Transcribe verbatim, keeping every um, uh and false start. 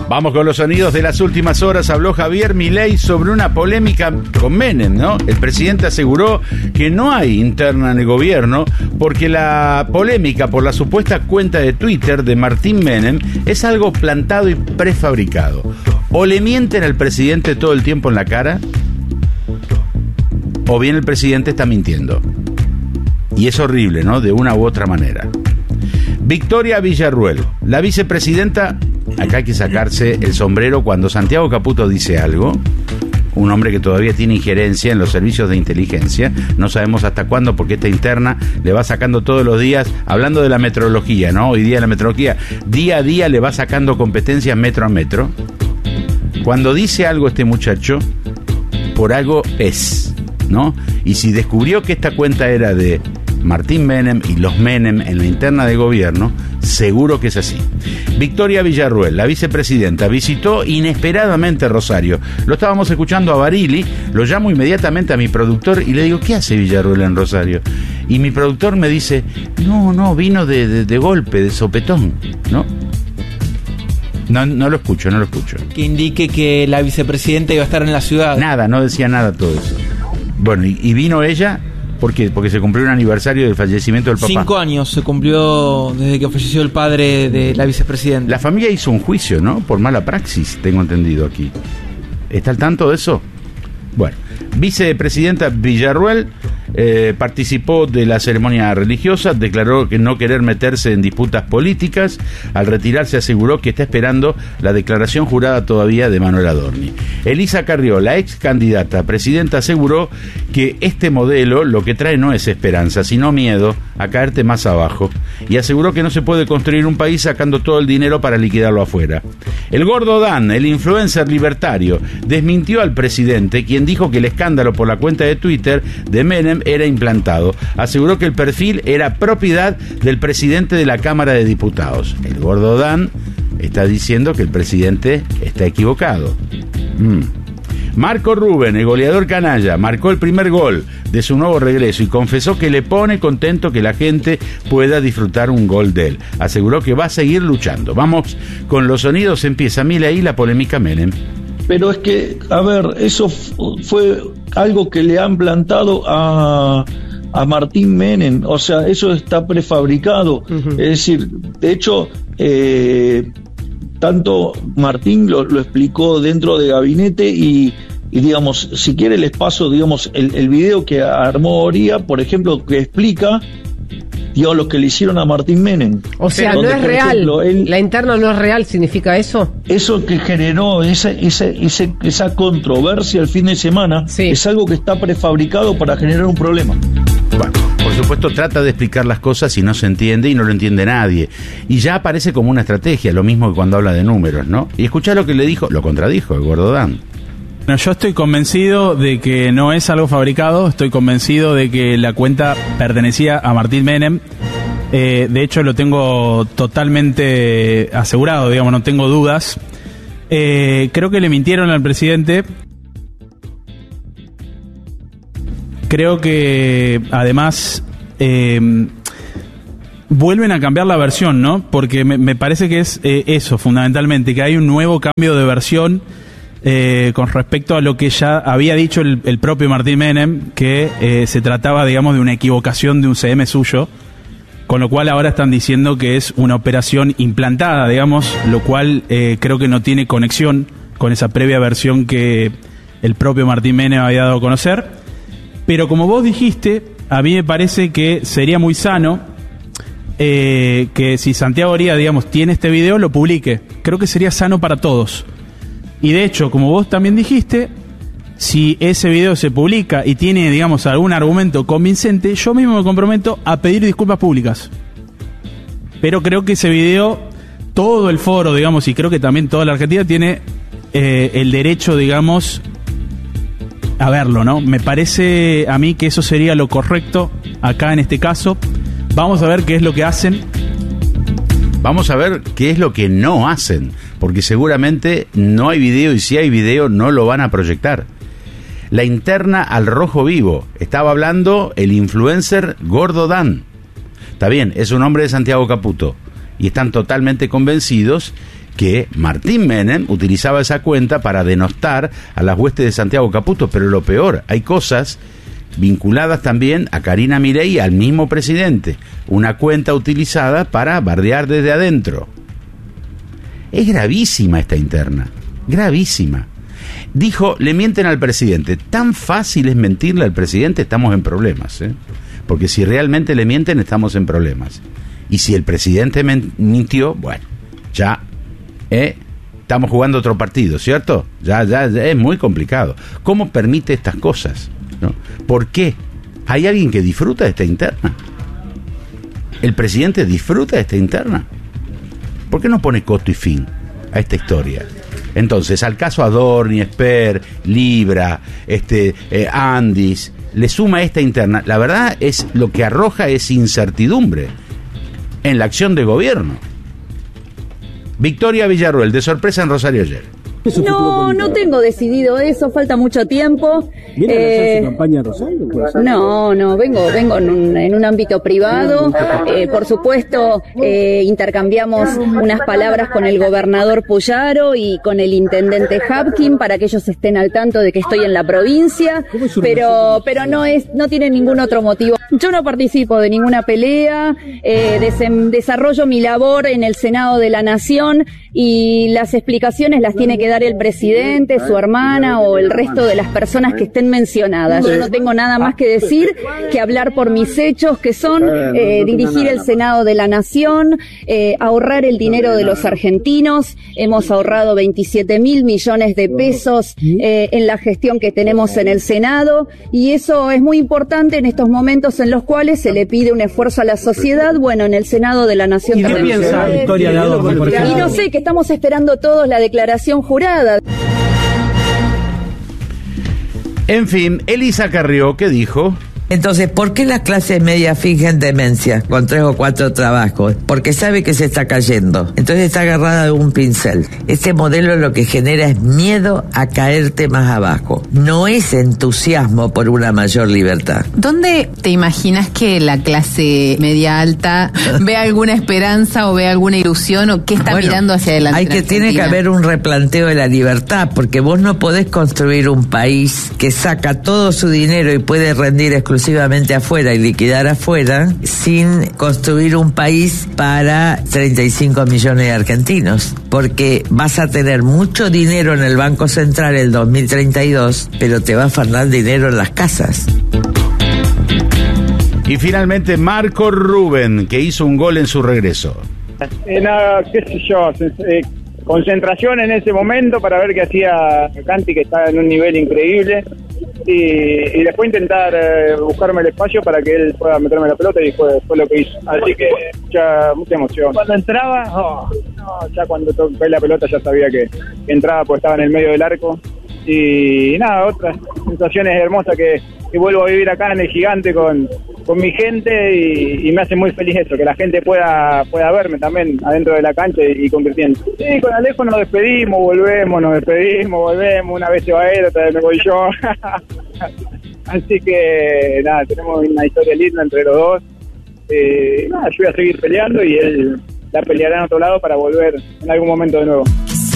Vamos con los sonidos de las últimas horas. Habló Javier Milei sobre una polémica con Menem, ¿no? El presidente aseguró que no hay interna en el gobierno porque la polémica por la supuesta cuenta de Twitter de Martín Menem es algo plantado y prefabricado. O le mienten al presidente todo el tiempo en la cara, o bien el presidente está mintiendo. Y es horrible, ¿no? De una u otra manera. Victoria Villarruel, la vicepresidenta. Acá hay que sacarse el sombrero cuando Santiago Caputo dice algo. Un hombre que todavía tiene injerencia en los servicios de inteligencia. No sabemos hasta cuándo, porque esta interna le va sacando todos los días, hablando de la metrología, ¿no? Hoy día la metrología, día a día le va sacando competencias metro a metro. Cuando dice algo este muchacho, por algo es, ¿no? Y si descubrió que esta cuenta era de Martín Menem y los Menem en la interna de gobierno, seguro que es así. Victoria Villarruel, la vicepresidenta, visitó inesperadamente Rosario. Lo estábamos escuchando a Barili, lo llamo inmediatamente a mi productor y le digo, ¿qué hace Villarruel en Rosario? Y mi productor me dice, no, no, vino de, de, de golpe, de sopetón, ¿no? No, no lo escucho, no lo escucho. Que indique que la vicepresidenta iba a estar en la ciudad. Nada, no decía nada todo eso. Bueno, y, y vino ella... ¿Por qué? Porque se cumplió un aniversario del fallecimiento del papá. Cinco años se cumplió desde que falleció el padre de la vicepresidenta. La familia hizo un juicio, ¿no? Por mala praxis, tengo entendido aquí. ¿Está al tanto de eso? Bueno, vicepresidenta Villarruel eh, participó de la ceremonia religiosa, declaró que no querer meterse en disputas políticas. Al retirarse aseguró que está esperando la declaración jurada todavía de Manuel Adorni. Elisa Carrió, la ex candidata a presidenta, aseguró que este modelo lo que trae no es esperanza, sino miedo a caerte más abajo, y aseguró que no se puede construir un país sacando todo el dinero para liquidarlo afuera. El gordo Dan, el influencer libertario, desmintió al presidente, quien dijo que el escándalo por la cuenta de Twitter de Menem era implantado. Aseguró que el perfil era propiedad del presidente de la Cámara de Diputados. El gordo Dan está diciendo que el presidente está equivocado. Mm. Marco Rubén, el goleador canalla, marcó el primer gol de su nuevo regreso y confesó que le pone contento que la gente pueda disfrutar un gol de él. Aseguró que va a seguir luchando. Vamos con los sonidos. Empieza Milei, la polémica Menem. Pero es que, a ver, eso fue algo que le han plantado a, a Martín Menem. O sea, eso está prefabricado. Uh-huh. Es decir, de hecho, eh, tanto Martín lo, lo explicó dentro de gabinete y, y digamos, si quiere les paso, digamos, el, el video que armó Oría, por ejemplo, que explica, digamos, lo que le hicieron a Martín Menem. O sea, donde, no es real, ejemplo, él, la interna no es real, ¿significa eso? Eso que generó esa, esa, esa, esa controversia el fin de semana, sí, es algo que está prefabricado para generar un problema. Bueno, por supuesto trata de explicar las cosas y no se entiende y no lo entiende nadie. Y ya aparece como una estrategia, lo mismo que cuando habla de números, ¿no? Y escuchá lo que le dijo, lo contradijo el gordo Dan. No, yo estoy convencido de que no es algo fabricado, estoy convencido de que la cuenta pertenecía a Martín Menem. Eh, de hecho, lo tengo totalmente asegurado, digamos, no tengo dudas. Eh, creo que le mintieron al presidente. Creo que, además, eh, vuelven a cambiar la versión, ¿no? Porque me, me parece que es eh, eso, fundamentalmente, que hay un nuevo cambio de versión eh, con respecto a lo que ya había dicho el, el propio Martín Menem, que eh, se trataba, digamos, de una equivocación de un C M suyo, con lo cual ahora están diciendo que es una operación implantada, digamos, lo cual eh, creo que no tiene conexión con esa previa versión que el propio Martín Menem había dado a conocer. Pero como vos dijiste, a mí me parece que sería muy sano eh, que si Santiago Oría, digamos, tiene este video, lo publique. Creo que sería sano para todos. Y de hecho, como vos también dijiste, si ese video se publica y tiene, digamos, algún argumento convincente, yo mismo me comprometo a pedir disculpas públicas. Pero creo que ese video, todo el foro, digamos, y creo que también toda la Argentina tiene eh, el derecho, digamos, a verlo, ¿no? Me parece a mí que eso sería lo correcto acá en este caso. Vamos a ver qué es lo que hacen. Vamos a ver qué es lo que no hacen, porque seguramente no hay video y si hay video no lo van a proyectar. La interna al rojo vivo. Estaba hablando el influencer Gordo Dan. Está bien, es un hombre de Santiago Caputo y están totalmente convencidos que Martín Menem utilizaba esa cuenta para denostar a las huestes de Santiago Caputo, pero lo peor, hay cosas vinculadas también a Karina Milei y al mismo presidente, una cuenta utilizada para bardear desde adentro. Es gravísima esta interna, gravísima. Dijo, le mienten al presidente. Tan fácil es mentirle al presidente, estamos en problemas, ¿eh? Porque si realmente le mienten, estamos en problemas. Y si el presidente mintió, bueno, ya eh, estamos jugando otro partido, ¿cierto? Ya, ya, ya es muy complicado. ¿Cómo permite estas cosas? ¿No? ¿Por qué? ¿Hay alguien que disfruta de esta interna? ¿El presidente disfruta de esta interna? ¿Por qué no pone costo y fin a esta historia? Entonces, al caso Adorni, Esper, Libra, este, eh, Andis, le suma esta interna. La verdad es, lo que arroja es incertidumbre en la acción de gobierno. Victoria Villarruel, de sorpresa en Rosario ayer. No, no tengo decidido eso, falta mucho tiempo. ¿Viene eh, a hacer su campaña Rosario? No, no, vengo vengo en un, en un ámbito privado. Eh, por supuesto, eh, intercambiamos unas palabras con el gobernador Puyaro y con el intendente Hapkin para que ellos estén al tanto de que estoy en la provincia, pero pero no es no tiene ningún otro motivo. Yo no participo de ninguna pelea, eh, des- desarrollo mi labor en el Senado de la Nación y las explicaciones las tiene que dar el presidente, su hermana o el resto de las personas que estén mencionadas. Yo no tengo nada más que decir que hablar por mis hechos, que son eh, dirigir el Senado de la Nación, eh, ahorrar el dinero de los argentinos. Hemos ahorrado veintisiete mil millones de pesos eh, en la gestión que tenemos en el Senado y eso es muy importante en estos momentos en los cuales se le pide un esfuerzo a la sociedad. Bueno, en el Senado de la Nación ¿Y qué también. piensa Victoria de Adorni, por Y ejemplo? no sé, que estamos esperando todos la declaración jurada. En fin, Elisa Carrió, ¿qué dijo? Entonces, ¿por qué las clases medias fingen demencia con tres o cuatro trabajos? Porque sabe que se está cayendo. Entonces está agarrada de un pincel. Este modelo lo que genera es miedo a caerte más abajo. No es entusiasmo por una mayor libertad. ¿Dónde te imaginas que la clase media alta ve alguna esperanza o ve alguna ilusión o qué está Bueno, mirando hacia adelante? Hay que, tiene que haber un replanteo de la libertad, porque vos no podés construir un país que saca todo su dinero y puede rendir exclusivamente exclusivamente afuera y liquidar afuera sin construir un país para treinta y cinco millones de argentinos, porque vas a tener mucho dinero en el Banco Central el dos mil treinta y dos, pero te va a faltar dinero en las casas. Y finalmente Marco Rubén, que hizo un gol en su regreso. Eh, nada, qué sé yo, eh, concentración en ese momento para ver qué hacía Canti, que está en un nivel increíble, y, y después intentar eh, buscarme el espacio para que él pueda meterme la pelota, y fue, fue lo que hizo. Así que mucha, mucha emoción. Cuando entraba, oh, no, ya cuando toqué la pelota ya sabía que, que entraba, pues estaba en el medio del arco. Y nada, otras sensaciones hermosas que, que vuelvo a vivir acá en el Gigante con, con mi gente, y, y me hace muy feliz eso, que la gente pueda pueda verme también adentro de la cancha y, y convirtiendo. Sí, con Alejo nos despedimos, volvemos, nos despedimos, volvemos, una vez se va él, otra vez me voy yo. Así que nada, tenemos una historia linda entre los dos. Eh, nada, yo voy a seguir peleando y él la peleará en otro lado para volver en algún momento de nuevo.